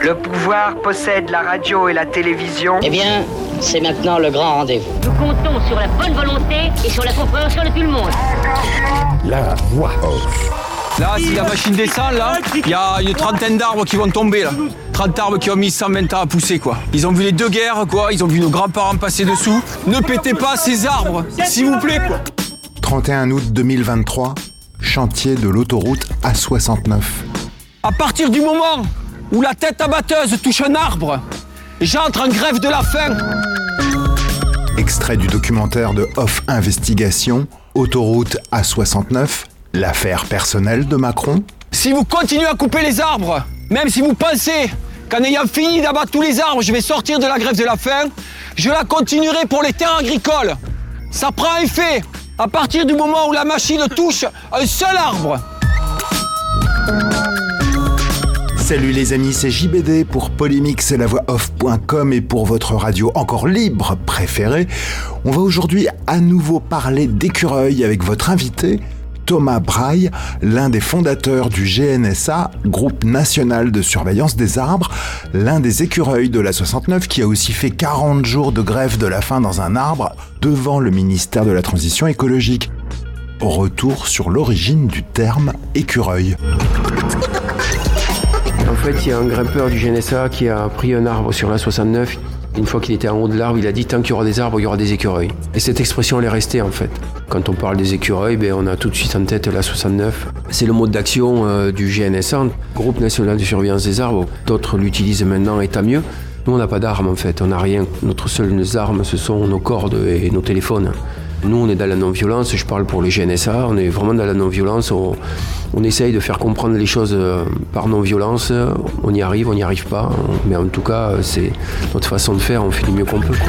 Le pouvoir possède la radio et la télévision. Eh bien, c'est maintenant le grand rendez-vous. Nous comptons sur la bonne volonté et sur la compréhension de tout le monde. La voix off. Là, si la machine descend, là, il y a une trentaine d'arbres qui vont tomber, là. 30 arbres qui ont mis 120 ans à pousser, quoi. Ils ont vu les deux guerres, quoi. Ils ont vu nos grands-parents passer dessous. Ne pétez pas ces arbres, s'il vous plaît, quoi. 31 août 2023, chantier de l'autoroute A69. À partir du moment où la tête abatteuse touche un arbre, j'entre en grève de la faim. Extrait du documentaire de Off Investigation, Autoroute A69, l'affaire personnelle de Macron. Si vous continuez à couper les arbres, même si vous pensez qu'en ayant fini d'abattre tous les arbres, je vais sortir de la grève de la faim, je la continuerai pour les terres agricoles. Ça prend effet à partir du moment où la machine touche un seul arbre. Salut les amis, c'est JBD pour Polymix et lavoixoff.com et pour votre radio encore libre préférée. On va aujourd'hui à nouveau parler d'écureuils avec votre invité, Thomas Braille, l'un des fondateurs du GNSA, Groupe National de Surveillance des Arbres, l'un des écureuils de la 69 qui a aussi fait 40 jours de grève de la faim dans un arbre devant le ministère de la Transition écologique. Retour sur l'origine du terme écureuil. En fait, il y a un grimpeur du GNSA qui a pris un arbre sur la 69. Une fois qu'il était en haut de l'arbre, il a dit « Tant qu'il y aura des arbres, il y aura des écureuils ». Et cette expression, elle est restée en fait. Quand on parle des écureuils, on a tout de suite en tête la 69. C'est le mode d'action du GNSA, Groupe National de Surveillance des Arbres. D'autres l'utilisent maintenant et tant mieux. Nous, on n'a pas d'armes en fait, on n'a rien. Notre seule arme, ce sont nos cordes et nos téléphones. Nous, on est dans la non-violence, je parle pour le GNSA, on est vraiment dans la non-violence, on essaye de faire comprendre les choses par non-violence, on y arrive, on n'y arrive pas, mais en tout cas, c'est notre façon de faire, on fait du mieux qu'on peut.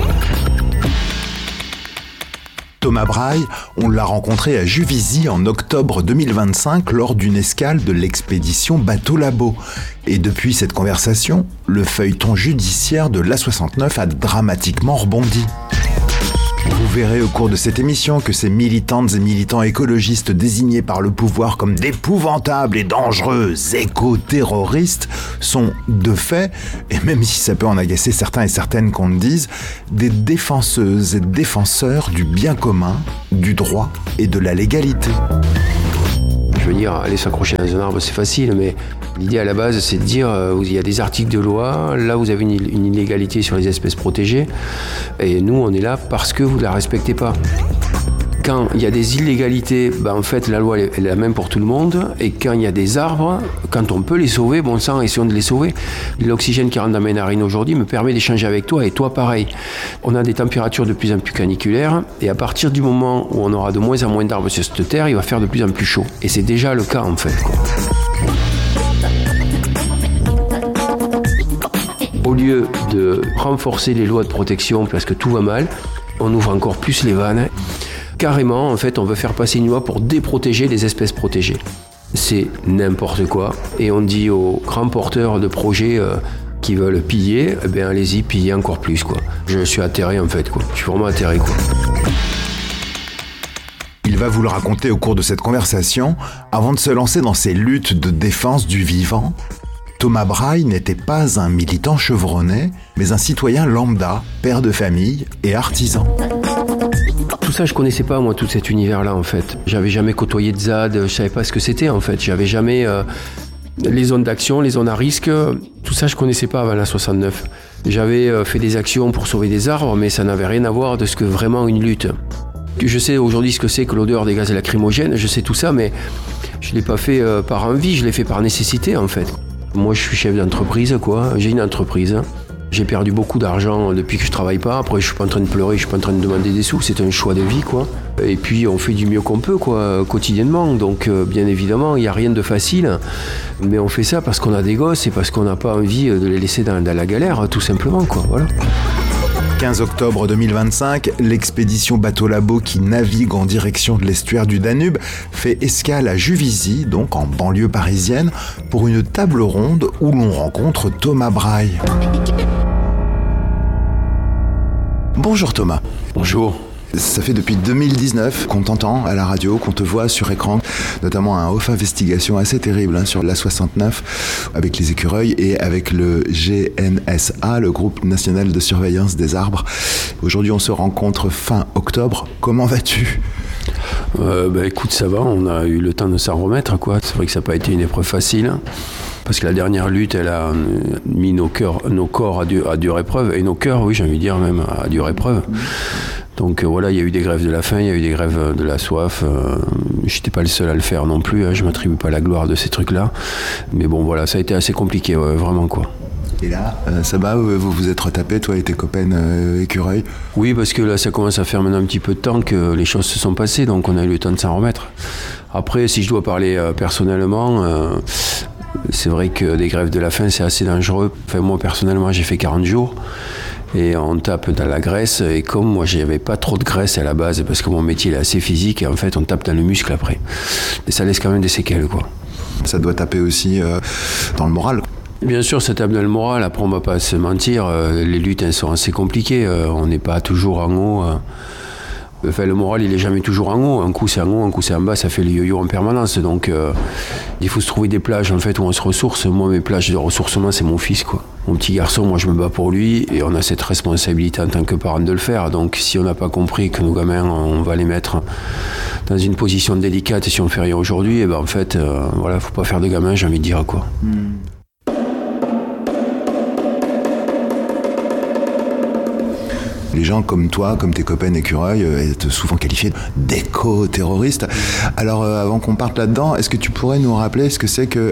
Thomas Braille, on l'a rencontré à Juvisy en octobre 2025 lors d'une escale de l'expédition Bateau Labo. Et depuis cette conversation, le feuilleton judiciaire de l'A69 a dramatiquement rebondi. Vous verrez au cours de cette émission que ces militantes et militants écologistes désignés par le pouvoir comme d'épouvantables et dangereux éco-terroristes sont, de fait, et même si ça peut en agacer certains et certaines qu'on le dise, des défenseuses et défenseurs du bien commun, du droit et de la légalité. Je veux dire, aller s'accrocher dans un arbre, c'est facile, mais l'idée à la base, c'est de dire, il y a des articles de loi, là vous avez une illégalité sur les espèces protégées, et nous on est là parce que vous ne la respectez pas. Quand il y a des illégalités, en fait la loi elle est la même pour tout le monde, et quand il y a des arbres, quand on peut les sauver, bon sang, essayons de les sauver. L'oxygène qui rentre dans mes narines aujourd'hui me permet d'échanger avec toi, et toi pareil. On a des températures de plus en plus caniculaires, et à partir du moment où on aura de moins en moins d'arbres sur cette terre, il va faire de plus en plus chaud. Et c'est déjà le cas en fait, quoi. Au lieu de renforcer les lois de protection parce que tout va mal, on ouvre encore plus les vannes. Carrément, en fait, on veut faire passer une loi pour déprotéger les espèces protégées. C'est n'importe quoi. Et on dit aux grands porteurs de projets qui veulent piller, allez-y, pillez encore plus, quoi. Je suis atterré, en fait, quoi. Je suis vraiment atterré, quoi. Il va vous le raconter au cours de cette conversation. Avant de se lancer dans ses luttes de défense du vivant, Thomas Braille n'était pas un militant chevronné, mais un citoyen lambda, père de famille et artisan. Tout ça, je connaissais pas, moi, tout cet univers-là, en fait. J'avais jamais côtoyé de ZAD, je savais pas ce que c'était, en fait. J'avais jamais les zones d'action, les zones à risque, tout ça, je connaissais pas avant la 69. J'avais fait des actions pour sauver des arbres, mais ça n'avait rien à voir de ce que vraiment une lutte. Je sais aujourd'hui ce que c'est que l'odeur des gaz lacrymogènes, je sais tout ça, mais je l'ai pas fait par envie, je l'ai fait par nécessité, en fait. Moi, je suis chef d'entreprise, quoi. J'ai une entreprise. J'ai perdu beaucoup d'argent depuis que je travaille pas. Après, je suis pas en train de pleurer, je suis pas en train de demander des sous. C'est un choix de vie, quoi. Et puis, on fait du mieux qu'on peut, quoi, quotidiennement. Donc, bien évidemment, il n'y a rien de facile. Mais on fait ça parce qu'on a des gosses et parce qu'on n'a pas envie de les laisser dans la galère, tout simplement, quoi. Voilà. 15 octobre 2025, l'expédition Bateau Labo qui navigue en direction de l'estuaire du Danube fait escale à Juvisy, donc en banlieue parisienne, pour une table ronde où l'on rencontre Thomas Braille. Bonjour Thomas. Bonjour. Ça fait depuis 2019 qu'on t'entend à la radio, qu'on te voit sur écran, notamment un off investigation assez terrible sur l'A69 avec les écureuils et avec le GNSA, le groupe national de surveillance des arbres. Aujourd'hui, on se rencontre fin octobre. Comment vas-tu ? Écoute, ça va, on a eu le temps de s'en remettre, quoi. C'est vrai que ça n'a pas été une épreuve facile, parce que la dernière lutte, elle a mis nos corps à dure épreuve, et nos cœurs, oui, j'ai envie de dire même, à dure épreuve. Donc voilà, il y a eu des grèves de la faim, il y a eu des grèves de la soif. J'étais pas le seul à le faire non plus, je m'attribue pas la gloire de ces trucs-là. Mais bon, voilà, ça a été assez compliqué, vraiment, quoi. Et là, ça va, vous vous êtes retapé, toi et tes copains écureuils ? Oui, parce que là, ça commence à faire maintenant un petit peu de temps que les choses se sont passées, donc on a eu le temps de s'en remettre. Après, si je dois parler personnellement, c'est vrai que des grèves de la faim, c'est assez dangereux. Enfin, moi, personnellement, j'ai fait 40 jours. Et on tape dans la graisse, et comme moi j'avais pas trop de graisse à la base parce que mon métier est assez physique, et en fait on tape dans le muscle après. Et ça laisse quand même des séquelles, quoi. Ça doit taper aussi dans le moral. Bien sûr, ça tape dans le moral. Après, on va pas se mentir, les luttes elles sont assez compliquées, on n'est pas toujours en haut. Enfin, le moral, il est jamais toujours en haut. Un coup c'est en haut, un coup c'est en bas, ça fait le yo-yo en permanence. Donc, il faut se trouver des plages en fait où on se ressource. Moi, mes plages de ressourcement, c'est mon fils, quoi. Mon petit garçon, moi, je me bats pour lui, et on a cette responsabilité en tant que parent de le faire. Donc, si on n'a pas compris que nos gamins, on va les mettre dans une position délicate si on fait rien aujourd'hui, et ben en fait, voilà, faut pas faire de gamins, j'ai envie de dire, quoi. Les gens comme toi, comme tes copains écureuils, sont souvent qualifiés d'éco-terroristes. Alors, avant qu'on parte là-dedans, est-ce que tu pourrais nous rappeler ce que c'est que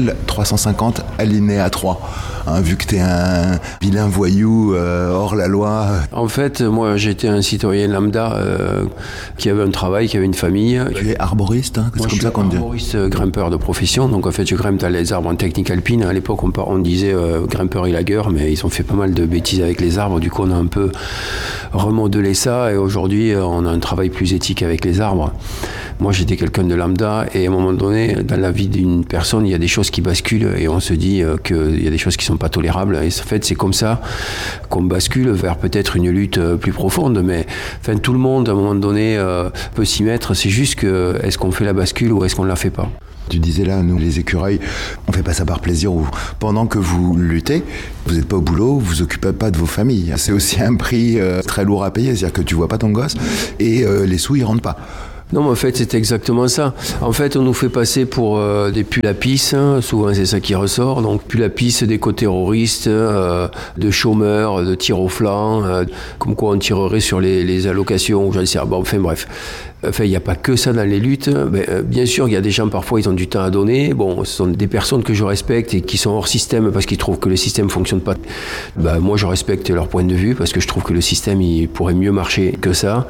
L350 alinéa 3 ? Vu que t'es un vilain voyou hors la loi. En fait, moi, j'étais un citoyen lambda qui avait un travail, qui avait une famille. Tu es arboriste, hein ? C'est comme ça qu'on dit. Arboriste, grimpeur de profession. Donc, en fait, je grimpe dans les arbres en technique alpine. À l'époque, on disait grimpeur élagueur, mais ils ont fait pas mal de bêtises avec les arbres. Du coup, on a un peu remodelé ça, et aujourd'hui, on a un travail plus éthique avec les arbres. Moi, j'étais quelqu'un de lambda, et à un moment donné, dans la vie d'une personne, il y a des choses qui basculent, et on se dit qu'il y a des choses qui sont pas tolérables. Et en fait, c'est comme ça qu'on bascule vers peut-être une lutte plus profonde. Mais enfin, tout le monde, à un moment donné, peut s'y mettre. C'est juste que, est-ce qu'on fait la bascule ou est-ce qu'on la fait pas ? Tu disais là, nous les écureuils, on fait pas ça par plaisir, ou pendant que vous luttez, vous n'êtes pas au boulot, vous occupez pas de vos familles. C'est aussi un prix très lourd à payer, c'est-à-dire que tu vois pas ton gosse et les sous ils rentrent pas. Non, mais en fait, c'est exactement ça. En fait, on nous fait passer pour des pulapis, hein. Souvent c'est ça qui ressort. Donc, pulapis d'éco-terroristes, de chômeurs, de tir au flanc, comme quoi on tirerait sur les allocations, j'en sais rien. Bon, enfin bref. Enfin, il n'y a pas que ça dans les luttes. Bien sûr, il y a des gens, parfois, ils ont du temps à donner. Bon, ce sont des personnes que je respecte et qui sont hors système parce qu'ils trouvent que le système ne fonctionne pas. Moi, je respecte leur point de vue parce que je trouve que le système, il pourrait mieux marcher que ça.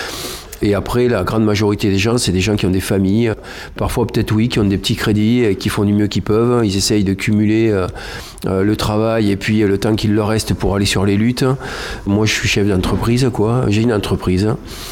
Et après, la grande majorité des gens, c'est des gens qui ont des familles, parfois peut-être oui, qui ont des petits crédits et qui font du mieux qu'ils peuvent. Ils essayent de cumuler le travail et puis le temps qu'il leur reste pour aller sur les luttes. Moi, je suis chef d'entreprise, quoi. J'ai une entreprise.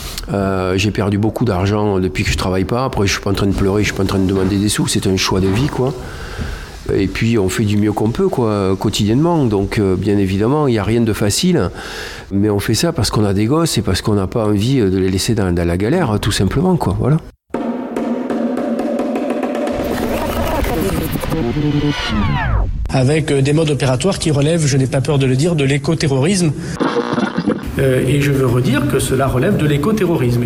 J'ai perdu beaucoup d'argent depuis que je travaille pas. Après, je suis pas en train de pleurer, je suis pas en train de demander des sous. C'est un choix de vie, quoi. Et puis on fait du mieux qu'on peut, quoi, quotidiennement. Donc bien évidemment, il n'y a rien de facile, mais on fait ça parce qu'on a des gosses et parce qu'on n'a pas envie de les laisser dans la galère, tout simplement, quoi. Voilà. Avec des modes opératoires qui relèvent, je n'ai pas peur de le dire, de l'écoterrorisme. Et je veux redire que cela relève de l'écoterrorisme.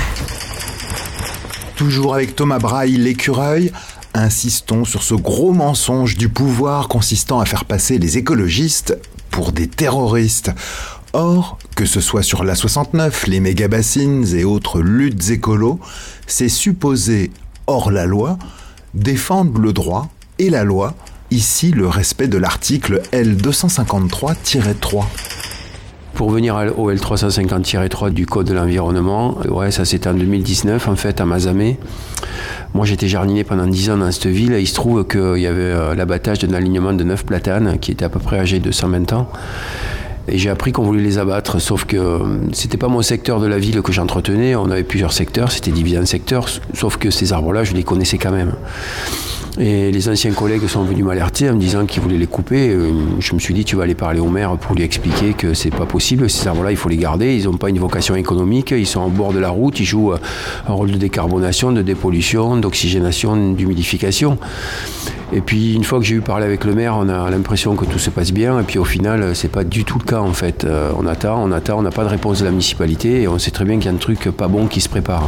Toujours avec Thomas Braille, l'écureuil. Insistons sur ce gros mensonge du pouvoir consistant à faire passer les écologistes pour des terroristes. Or, que ce soit sur l'A69, les méga-bassines et autres luttes écolos, c'est supposé, hors la loi, défendre le droit et la loi, ici le respect de l'article L253-3. Pour venir au L350-3 du Code de l'environnement, ça c'était en 2019 en fait à Mazamet. Moi j'étais jardinier pendant 10 ans dans cette ville et il se trouve qu'il y avait l'abattage d'un alignement de 9 platanes qui était à peu près âgé de 120 ans. Et j'ai appris qu'on voulait les abattre, sauf que c'était pas mon secteur de la ville que j'entretenais, on avait plusieurs secteurs, c'était divisé en secteurs, sauf que ces arbres-là je les connaissais quand même. Et les anciens collègues sont venus m'alerter en me disant qu'ils voulaient les couper. Je me suis dit, tu vas aller parler au maire pour lui expliquer que c'est pas possible. Ces arbres-là, il faut les garder. Ils n'ont pas une vocation économique. Ils sont au bord de la route. Ils jouent un rôle de décarbonation, de dépollution, d'oxygénation, d'humidification. Et puis, une fois que j'ai eu parlé avec le maire, on a l'impression que tout se passe bien. Et puis, au final, c'est pas du tout le cas, en fait. On attend, on n'a pas de réponse de la municipalité. Et on sait très bien qu'il y a un truc pas bon qui se prépare.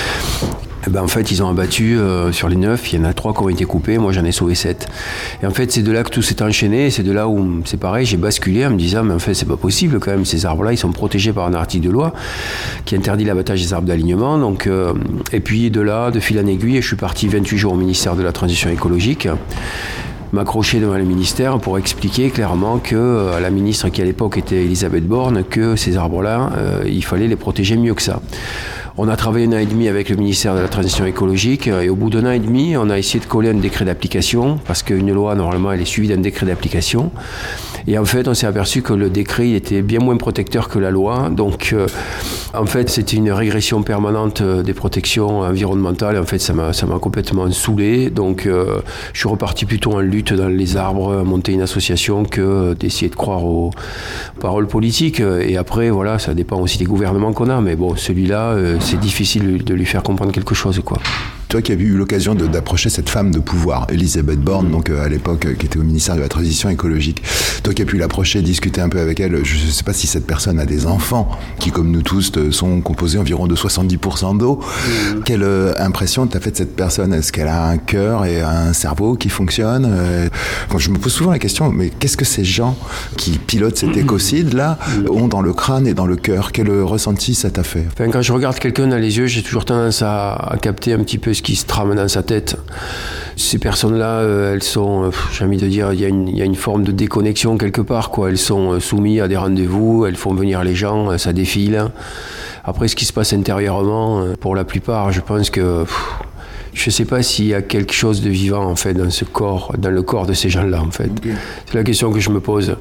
Et ben en fait, ils ont abattu sur les 9, il y en a 3 qui ont été coupés, moi j'en ai sauvé 7. Et en fait, c'est de là que tout s'est enchaîné, c'est de là où, c'est pareil, j'ai basculé en me disant, mais en fait, c'est pas possible quand même, ces arbres-là, ils sont protégés par un article de loi qui interdit l'abattage des arbres d'alignement. Donc, et puis de là, de fil en aiguille, je suis parti 28 jours au ministère de la Transition écologique, m'accrocher devant le ministère pour expliquer clairement que la ministre qui à l'époque était Elisabeth Borne, que ces arbres-là, il fallait les protéger mieux que ça. On a travaillé 1 an et demi avec le ministère de la Transition écologique et au bout d'1 an et demi, on a essayé de coller un décret d'application parce qu'une loi, normalement, elle est suivie d'un décret d'application. Et en fait, on s'est aperçu que le décret il était bien moins protecteur que la loi. Donc, en fait, c'était une régression permanente des protections environnementales. En fait, ça m'a complètement saoulé. Donc, je suis reparti plutôt en lutte dans les arbres, monter une association que d'essayer de croire aux paroles politiques. Et après, voilà, ça dépend aussi des gouvernements qu'on a. Mais bon, celui-là, c'est difficile de lui faire comprendre quelque chose, quoi. Toi qui as eu l'occasion d'approcher cette femme de pouvoir, Elisabeth Borne, donc à l'époque qui était au ministère de la Transition écologique, toi qui as pu l'approcher, discuter un peu avec elle, je ne sais pas si cette personne a des enfants qui, comme nous tous, sont composés environ de 70% d'eau. Quelle impression t'as fait de cette personne? Est-ce qu'elle a un cœur et un cerveau qui fonctionnent? Je me pose souvent la question, mais qu'est-ce que ces gens qui pilotent cet écocide-là ont dans le crâne et dans le cœur? Quel ressenti ça t'a fait? Enfin, quand je regarde quelqu'un dans les yeux, j'ai toujours tendance à capter un petit peu ce qui se trame dans sa tête. Ces personnes-là, elles sont, j'ai envie de dire, il y a une forme de déconnexion quelque part, quoi. Elles sont soumises à des rendez-vous, elles font venir les gens, ça défile. Après, ce qui se passe intérieurement, pour la plupart, je pense que je ne sais pas s'il y a quelque chose de vivant en fait dans ce corps, dans le corps de ces gens-là en fait. Okay. C'est la question que je me pose.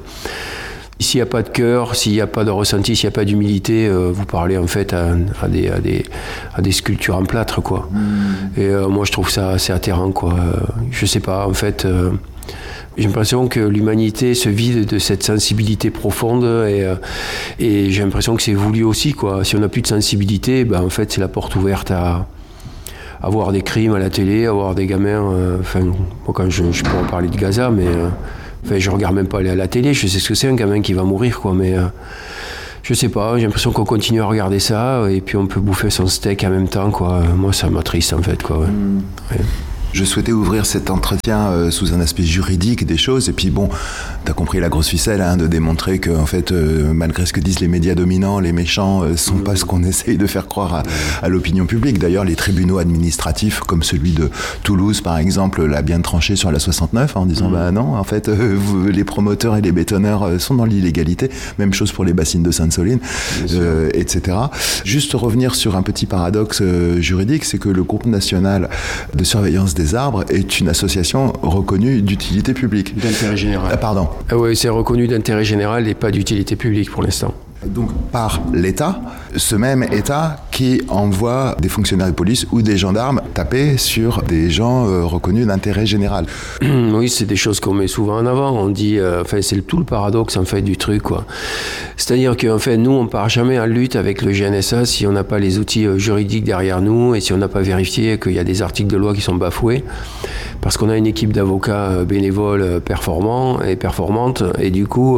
S'il n'y a pas de cœur, s'il n'y a pas de ressenti, s'il n'y a pas d'humilité, vous parlez en fait à des sculptures en plâtre, quoi. Et moi, je trouve ça assez atterrant, quoi. Je sais pas, en fait, j'ai l'impression que l'humanité se vide de cette sensibilité profonde et j'ai l'impression que c'est voulu aussi, quoi. Si on n'a plus de sensibilité, ben, en fait, c'est la porte ouverte à voir des crimes à la télé, à voir des gamins. Enfin, moi, quand je pourrais parler de Gaza, mais. Enfin, je regarde même pas aller à la télé, je sais ce que c'est un gamin qui va mourir, quoi, mais je sais pas, j'ai l'impression qu'on continue à regarder ça et puis on peut bouffer son steak en même temps, quoi. Moi, ça m'attriste en fait, quoi. Ouais. Ouais. Je souhaitais ouvrir cet entretien sous un aspect juridique des choses, et puis bon, t'as compris la grosse ficelle, hein, de démontrer que en fait, malgré ce que disent les médias dominants, les méchants sont pas ce qu'on essaye de faire croire à l'opinion publique. D'ailleurs, les tribunaux administratifs, comme celui de Toulouse par exemple, l'a bien tranché sur la 69 en disant bah non, en fait, les promoteurs et les bétonneurs sont dans l'illégalité. Même chose pour les bassines de Sainte-Soline, etc. Juste revenir sur un petit paradoxe juridique, c'est que le groupe national de surveillance des arbres est une association reconnue d'utilité publique. D'intérêt général. Pardon. Oui, c'est reconnu d'intérêt général et pas d'utilité publique pour l'instant. Donc par l'État, ce même État qui envoie des fonctionnaires de police ou des gendarmes taper sur des gens reconnus d'intérêt général. Oui, c'est des choses qu'on met souvent en avant. On dit, c'est tout le paradoxe en fait du truc, quoi. C'est-à-dire qu'en fait, nous, on part jamais en lutte avec le GNSA si on n'a pas les outils juridiques derrière nous et si on n'a pas vérifié qu'il y a des articles de loi qui sont bafoués, parce qu'on a une équipe d'avocats bénévoles performantes et du coup.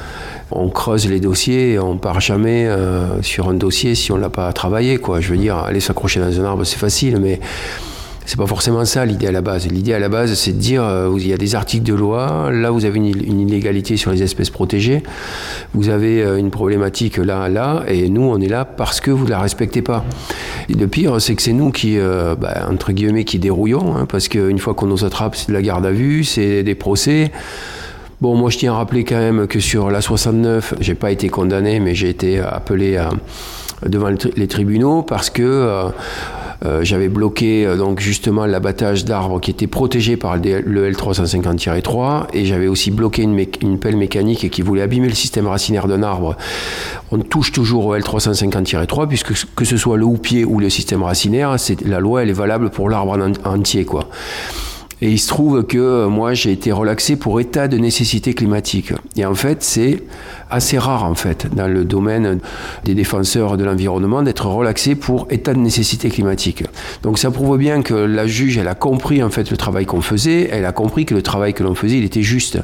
On creuse les dossiers et on part jamais sur un dossier si on l'a pas travaillé, quoi. Je veux dire, aller s'accrocher dans un arbre, c'est facile, mais c'est pas forcément ça l'idée à la base. L'idée à la base, c'est de dire, il y a des articles de loi, là vous avez une illégalité sur les espèces protégées, vous avez une problématique là, et nous on est là parce que vous ne la respectez pas. Et le pire, c'est que c'est nous qui, entre guillemets, qui dérouillons, hein, parce qu'une fois qu'on nous attrape, c'est de la garde à vue, c'est des procès. Bon, moi, je tiens à rappeler quand même que sur la 69, j'ai pas été condamné, mais j'ai été appelé devant les tribunaux parce que j'avais bloqué donc justement l'abattage d'arbres qui était protégé par le L350-3 et j'avais aussi bloqué une pelle mécanique qui voulait abîmer le système racinaire d'un arbre. On touche toujours au L350-3 puisque que ce soit le houppier ou le système racinaire, la loi elle est valable pour l'arbre en entier, quoi. Et il se trouve que moi, j'ai été relaxé pour état de nécessité climatique. Et en fait, c'est assez rare, en fait, dans le domaine des défenseurs de l'environnement, d'être relaxé pour état de nécessité climatique. Donc ça prouve bien que la juge, elle a compris, en fait, le travail qu'on faisait. Elle a compris que le travail que l'on faisait, il était juste.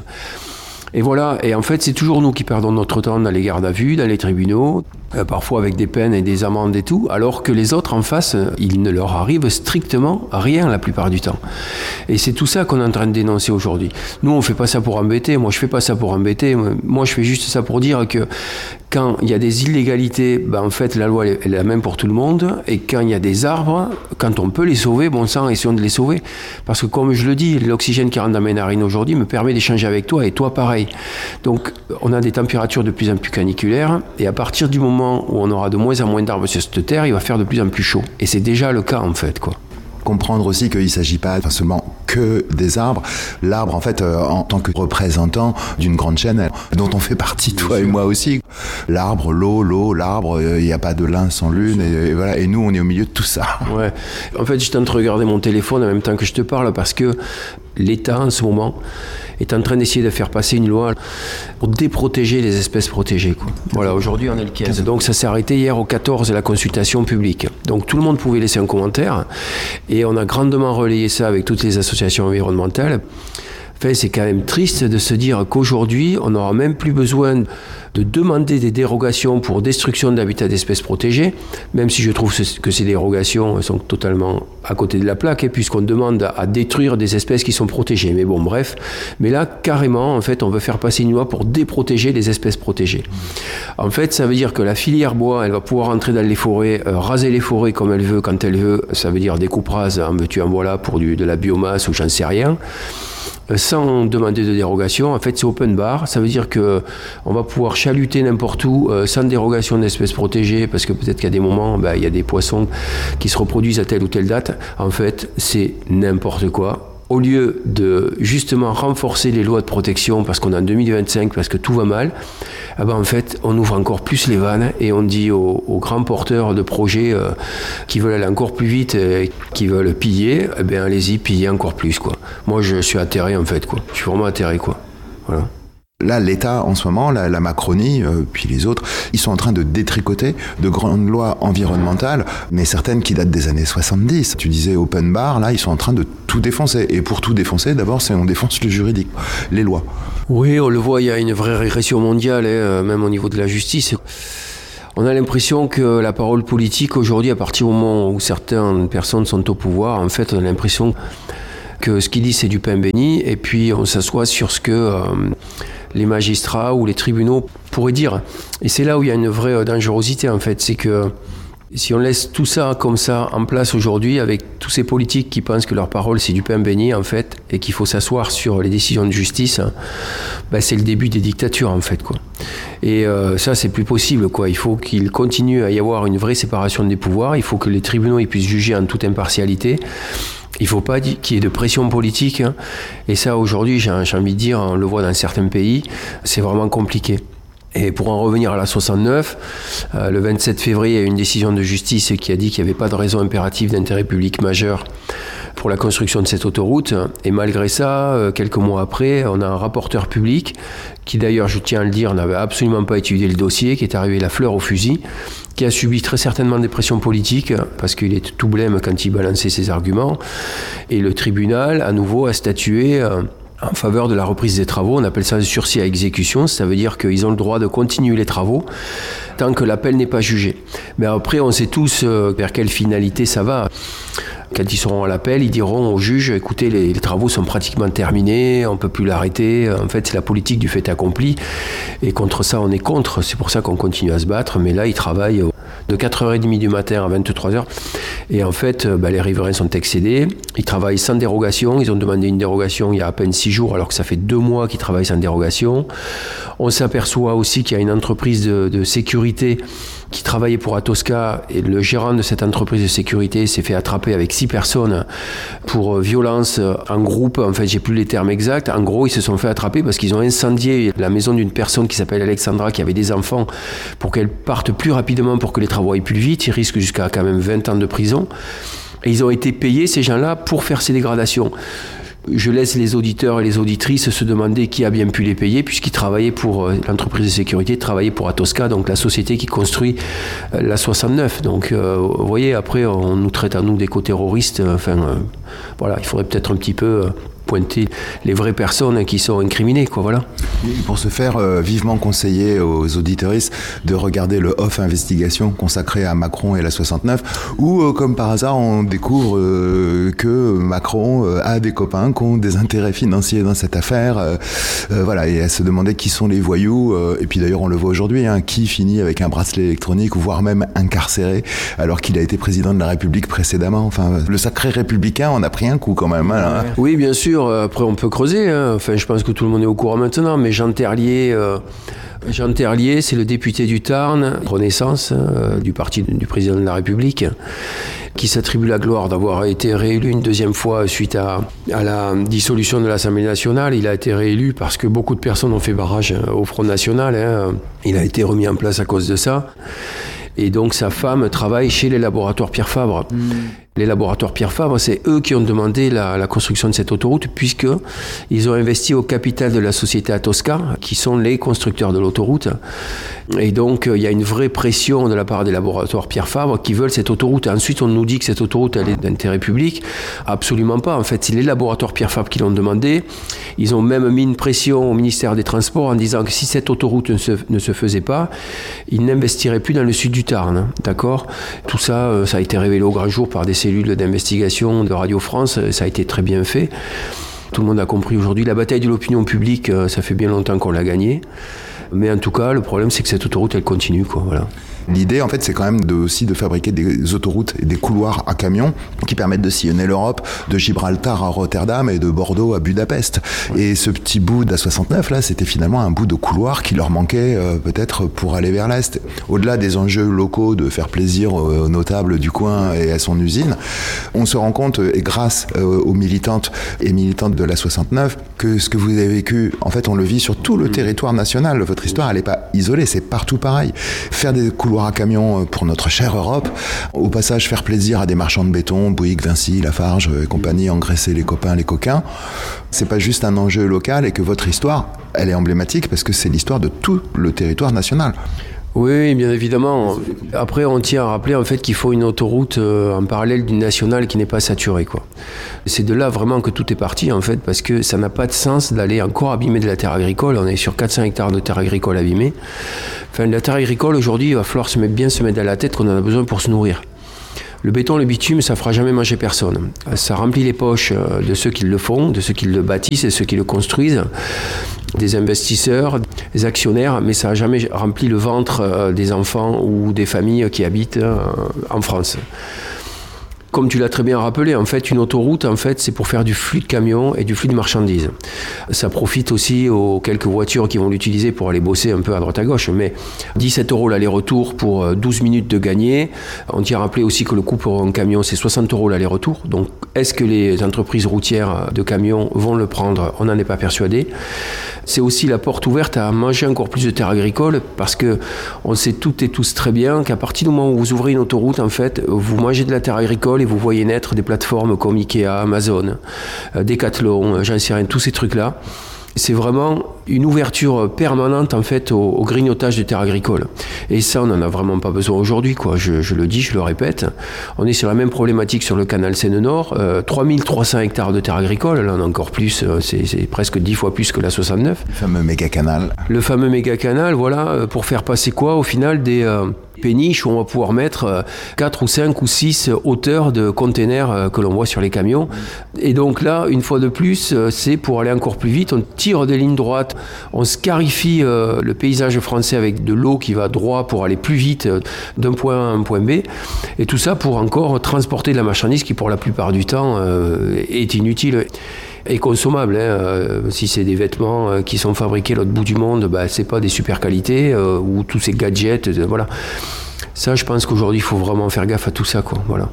Et voilà, et en fait, c'est toujours nous qui perdons notre temps dans les gardes à vue, dans les tribunaux, parfois avec des peines et des amendes et tout, alors que les autres en face, il ne leur arrive strictement rien la plupart du temps. Et c'est tout ça qu'on est en train de dénoncer aujourd'hui. Nous, on ne fait pas ça pour embêter, moi je ne fais pas ça pour embêter, moi je fais juste ça pour dire que quand il y a des illégalités, en fait la loi elle est la même pour tout le monde, et quand il y a des arbres, quand on peut les sauver, bon sang, essayons de les sauver. Parce que comme je le dis, l'oxygène qui rentre dans mes narines aujourd'hui me permet d'échanger avec toi, et toi pareil. Donc on a des températures de plus en plus caniculaires, et à partir du moment où on aura de moins en moins d'arbres sur cette terre, il va faire de plus en plus chaud. Et c'est déjà le cas en fait, quoi. Comprendre aussi qu'il ne s'agit pas seulement que des arbres. L'arbre, en fait, en tant que représentant d'une grande chaîne dont on fait partie, toi et moi aussi. L'arbre, l'eau, l'arbre, il n'y a pas de l'un sans l'une, et voilà. Et nous, on est au milieu de tout ça. Ouais. En fait, j'étais en train de regarder mon téléphone en même temps que je te parle, parce que l'État, en ce moment, est en train d'essayer de faire passer une loi pour déprotéger les espèces protégées, quoi. Voilà, aujourd'hui on est le 15. Donc ça s'est arrêté hier au 14, la consultation publique. Donc tout le monde pouvait laisser un commentaire, et on a grandement relayé ça avec toutes les associations environnementales. Enfin, c'est quand même triste de se dire qu'aujourd'hui, on n'aura même plus besoin de demander des dérogations pour destruction d'habitats d'espèces protégées, même si je trouve que ces dérogations sont totalement à côté de la plaque, puisqu'on demande à détruire des espèces qui sont protégées. Mais bon, bref. Mais là, carrément, en fait, on veut faire passer une loi pour déprotéger les espèces protégées. En fait, ça veut dire que la filière bois, elle va pouvoir entrer dans les forêts, raser les forêts comme elle veut, quand elle veut. Ça veut dire des coupes rases, en veux-tu, en voilà, pour de la biomasse ou j'en sais rien. Sans demander de dérogation. En fait, c'est open bar. Ça veut dire que on va pouvoir chaluter n'importe où sans dérogation d'espèces protégées, parce que peut-être qu'à des moments, il y a des poissons qui se reproduisent à telle ou telle date. En fait, c'est n'importe quoi. Au lieu de justement renforcer les lois de protection, parce qu'on est en 2025, parce que tout va mal, en fait, on ouvre encore plus les vannes et on dit aux grands porteurs de projets qui veulent aller encore plus vite, qui veulent piller, allez-y, pillez encore plus, quoi. Moi, je suis atterré, en fait, quoi. Je suis vraiment atterré, quoi. Voilà. Là, l'État, en ce moment, la Macronie, puis les autres, ils sont en train de détricoter de grandes lois environnementales, mais certaines qui datent des années 70. Tu disais open bar, là, ils sont en train de tout défoncer. Et pour tout défoncer, d'abord, on défonce le juridique, les lois. Oui, on le voit, il y a une vraie régression mondiale, même au niveau de la justice. On a l'impression que la parole politique, aujourd'hui, à partir du moment où certaines personnes sont au pouvoir, en fait, on a l'impression que ce qu'ils disent, c'est du pain béni, et puis on s'assoit sur ce que les magistrats ou les tribunaux pourraient dire. Et c'est là où il y a une vraie dangerosité, en fait. C'est que si on laisse tout ça comme ça en place aujourd'hui, avec tous ces politiques qui pensent que leur parole c'est du pain béni, en fait, et qu'il faut s'asseoir sur les décisions de justice, c'est le début des dictatures, en fait, quoi. Et ça, c'est plus possible, quoi. Il faut qu'il continue à y avoir une vraie séparation des pouvoirs. Il faut que les tribunaux ils puissent juger en toute impartialité. Il ne faut pas qu'il y ait de pression politique. Et ça, aujourd'hui, j'ai envie de dire, on le voit dans certains pays, c'est vraiment compliqué. Et pour en revenir à la 69, le 27 février, il y a eu une décision de justice qui a dit qu'il n'y avait pas de raison impérative d'intérêt public majeur pour la construction de cette autoroute. Et malgré ça, quelques mois après, on a un rapporteur public qui, d'ailleurs, je tiens à le dire, n'avait absolument pas étudié le dossier, qui est arrivé la fleur au fusil, qui a subi très certainement des pressions politiques, parce qu'il est tout blême quand il balançait ses arguments. Et le tribunal, à nouveau, a statué en faveur de la reprise des travaux. On appelle ça le sursis à exécution. Ça veut dire qu'ils ont le droit de continuer les travaux tant que l'appel n'est pas jugé. Mais après, on sait tous vers quelle finalité ça va. Quand ils seront à l'appel, ils diront au juge, écoutez, les travaux sont pratiquement terminés, on ne peut plus l'arrêter. En fait, c'est la politique du fait accompli. Et contre ça, on est contre. C'est pour ça qu'on continue à se battre. Mais là, ils travaillent de 4h30 du matin à 23h. Et en fait, les riverains sont excédés. Ils travaillent sans dérogation. Ils ont demandé une dérogation il y a à peine 6 jours, alors que ça fait 2 mois qu'ils travaillent sans dérogation. On s'aperçoit aussi qu'il y a une entreprise de sécurité qui travaillait pour Atosca, et le gérant de cette entreprise de sécurité s'est fait attraper avec 6 personnes pour violence en groupe. En fait, j'ai plus les termes exacts. En gros, ils se sont fait attraper parce qu'ils ont incendié la maison d'une personne qui s'appelle Alexandra, qui avait des enfants, pour qu'elle parte plus rapidement pour que les travaux aillent plus vite. Ils risquent jusqu'à quand même 20 ans de prison. Et ils ont été payés, ces gens-là, pour faire ces dégradations. Je laisse les auditeurs et les auditrices se demander qui a bien pu les payer, puisqu'ils travaillaient pour l'entreprise de sécurité, travaillaient pour Atosca, donc la société qui construit la 69. Donc vous voyez, après on nous traite à nous d'éco-terroristes. Voilà, il faudrait peut-être un petit peu pointer les vraies personnes qui sont incriminées, quoi, voilà. Et pour ce faire, vivement conseiller aux auditeuristes de regarder le Off Investigation consacré à Macron et la 69, où, comme par hasard, on découvre que Macron a des copains qui ont des intérêts financiers dans cette affaire. Voilà, et à se demander qui sont les voyous. Et puis d'ailleurs, on le voit aujourd'hui, qui finit avec un bracelet électronique, voire même incarcéré, alors qu'il a été président de la République précédemment. Enfin, le sacré républicain en a pris un coup quand même. Hein. Oui, bien sûr. Après, on peut creuser. Enfin, je pense que tout le monde est au courant maintenant. Mais Jean Terlier, c'est le député du Tarn, Renaissance, du parti du président de la République, qui s'attribue la gloire d'avoir été réélu une deuxième fois suite à la dissolution de l'Assemblée nationale. Il a été réélu parce que beaucoup de personnes ont fait barrage au Front National. Il a été remis en place à cause de ça. Et donc sa femme travaille chez les laboratoires Pierre Fabre. Les laboratoires Pierre Fabre, c'est eux qui ont demandé la construction de cette autoroute, puisqu'ils ont investi au capital de la société Atosca, qui sont les constructeurs de l'autoroute. Et donc, il y a une vraie pression de la part des laboratoires Pierre Fabre qui veulent cette autoroute. Ensuite, on nous dit que cette autoroute, elle est d'intérêt public. Absolument pas. En fait, c'est les laboratoires Pierre Fabre qui l'ont demandé. Ils ont même mis une pression au ministère des Transports en disant que si cette autoroute ne se faisait pas, ils n'investiraient plus dans le sud du Tarn. D'accord ? Tout ça, ça a été révélé au grand jour par des cellules d'investigation de Radio France, ça a été très bien fait. Tout le monde a compris aujourd'hui. La bataille de l'opinion publique, ça fait bien longtemps qu'on l'a gagnée. Mais en tout cas, le problème, c'est que cette autoroute, elle continue, quoi. Voilà. L'idée, en fait, c'est quand même aussi de fabriquer des autoroutes et des couloirs à camions qui permettent de sillonner l'Europe, de Gibraltar à Rotterdam et de Bordeaux à Budapest. Et ce petit bout d'A69, là, c'était finalement un bout de couloir qui leur manquait peut-être pour aller vers l'Est. Au-delà des enjeux locaux de faire plaisir aux notables du coin et à son usine, on se rend compte, et grâce aux militantes et militantes de l'A69, que ce que vous avez vécu, en fait, on le vit sur tout le territoire national. Votre histoire, elle n'est pas isolée, c'est partout pareil. Faire des couloirs à camion pour notre chère Europe, au passage faire plaisir à des marchands de béton, Bouygues, Vinci, Lafarge et compagnie, engraisser les copains, les coquins, c'est pas juste un enjeu local et que votre histoire, elle est emblématique parce que c'est l'histoire de tout le territoire national. Oui, bien évidemment. Après, on tient à rappeler en fait qu'il faut une autoroute en parallèle d'une nationale qui n'est pas saturée, quoi. C'est de là vraiment que tout est parti en fait, parce que ça n'a pas de sens d'aller encore abîmer de la terre agricole. On est sur 400 hectares de terre agricole abîmée. Enfin, la terre agricole aujourd'hui, il va falloir bien se mettre à la tête qu'on en a besoin pour se nourrir. Le béton, le bitume, ça fera jamais manger personne. Ça remplit les poches de ceux qui le font, de ceux qui le bâtissent et ceux qui le construisent, des investisseurs, des actionnaires, mais ça n'a jamais rempli le ventre des enfants ou des familles qui habitent en France. Comme tu l'as très bien rappelé, en fait, une autoroute, en fait, c'est pour faire du flux de camions et du flux de marchandises. Ça profite aussi aux quelques voitures qui vont l'utiliser pour aller bosser un peu à droite à gauche. Mais 17 € l'aller-retour pour 12 minutes de gagné. On tient à rappeler aussi que le coût pour un camion, c'est 60 € l'aller-retour. Donc, est-ce que les entreprises routières de camions vont le prendre ? On n'en est pas persuadé. C'est aussi la porte ouverte à manger encore plus de terres agricoles parce que on sait toutes et tous très bien qu'à partir du moment où vous ouvrez une autoroute, en fait, vous mangez de la terre agricole et vous voyez naître des plateformes comme Ikea, Amazon, Decathlon, j'en sais rien, tous ces trucs-là. C'est vraiment une ouverture permanente en fait au grignotage de terres agricoles. Et ça, on n'en a vraiment pas besoin aujourd'hui, quoi. Je le dis, je le répète. On est sur la même problématique sur le canal Seine-Nord. 3300 hectares de terres agricoles, là on a encore plus, c'est presque 10 fois plus que la 69. Le fameux méga-canal. Le fameux méga-canal, voilà, pour faire passer quoi au final des péniches où on va pouvoir mettre 4 ou 5 ou 6 hauteurs de containers que l'on voit sur les camions. Et donc là, une fois de plus, c'est pour aller encore plus vite. On tire des lignes droites, on scarifie le paysage français avec de l'eau qui va droit pour aller plus vite d'un point A à un point B. Et tout ça pour encore transporter de la marchandise qui, pour la plupart du temps, est inutile et consommable. Si c'est des vêtements qui sont fabriqués à l'autre bout du monde, c'est pas des super qualités, ou tous ces gadgets, voilà. Ça, je pense qu'aujourd'hui, il faut vraiment faire gaffe à tout ça, quoi. Voilà.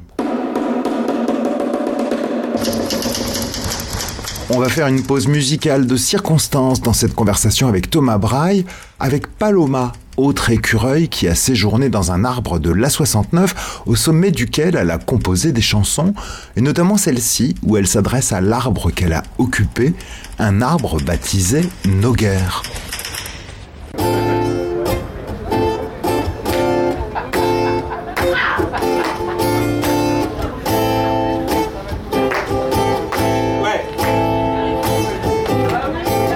On va faire une pause musicale de circonstance dans cette conversation avec Thomas Braille, avec Paloma, autre écureuil qui a séjourné dans un arbre de l'A69 au sommet duquel elle a composé des chansons, et notamment celle-ci où elle s'adresse à l'arbre qu'elle a occupé, un arbre baptisé Noguer.